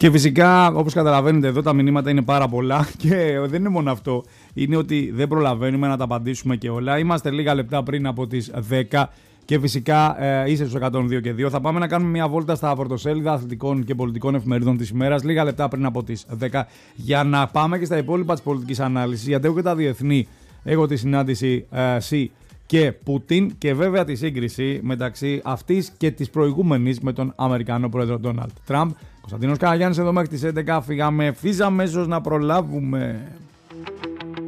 Και φυσικά, όπως καταλαβαίνετε, εδώ τα μηνύματα είναι πάρα πολλά και δεν είναι μόνο αυτό. Είναι ότι δεν προλαβαίνουμε να τα απαντήσουμε και όλα. Είμαστε λίγα λεπτά πριν από τις 10 και φυσικά είστε στους 102 και 2. Θα πάμε να κάνουμε μια βόλτα στα πρωτοσέλιδα αθλητικών και πολιτικών εφημερίδων της ημέρας, λίγα λεπτά πριν από τις 10, για να πάμε και στα υπόλοιπα της πολιτικής ανάλυσης. Γιατί έχω και τα διεθνή. Έχω τη συνάντηση Xi και Πούτιν και βέβαια τη σύγκριση μεταξύ αυτής και της προηγούμενης με τον Αμερικανό πρόεδρο Ντόναλντ Τραμπ. Κωνσταντίνος Καραγιάννης εδώ μέχρι τις 11. Φύγαμε αμέσως να προλάβουμε.